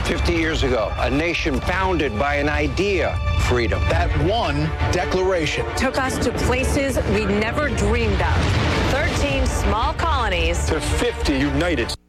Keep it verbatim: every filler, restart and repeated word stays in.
fifty years ago, a nation founded by an idea, freedom. That one declaration took us to places we never dreamed of. thirteen small colonies to fifty united